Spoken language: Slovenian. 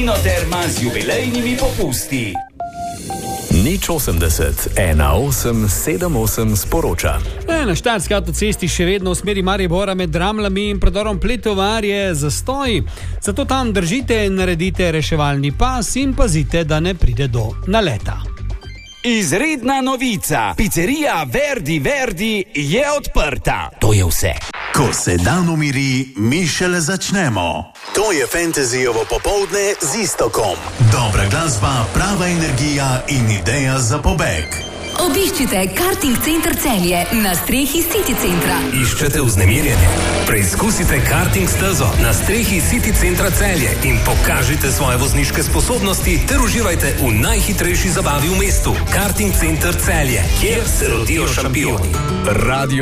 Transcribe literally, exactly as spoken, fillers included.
Mlinoterma z jubilejnimi popusti. Nič osemdeset, ena osem sedem osem sporoča. E, na štajerski avtocesti še vedno v smeri Maribora med Dramljami in predorom Pletovar je zastoj. Zato tam držite in naredite reševalni pas in pazite, da ne pride do naleta. Izredna novica. Pizzerija Verdi Verdi je odprta. To je vse. Ko se dan umiri, mi šele začnemo. To je Fantasyjevo popoldne z Istokom. Dobra glasba, prava energija in ideja za pobeg. Obiščite Karting Center Celje na strehi City Centra. Iščete vznemirjenje? Preizkusite karting stezo na strehi City Centra Celje in pokažite svoje vozniške sposobnosti ter uživajte v najhitrejši zabavi v mestu. Karting Center Celje, kjer se rodijo šampioni. Radio